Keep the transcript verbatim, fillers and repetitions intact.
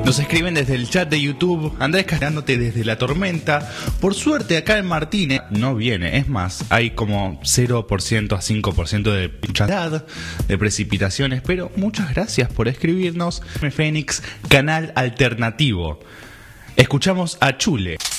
Nos escriben desde el chat de YouTube, Andrés castigándote desde la tormenta. Por suerte acá en Martínez no viene, es más, hay como cero por ciento a cinco por ciento de humedad, de precipitaciones, pero muchas gracias por escribirnos. Fénix, canal alternativo. Escuchamos a Chule.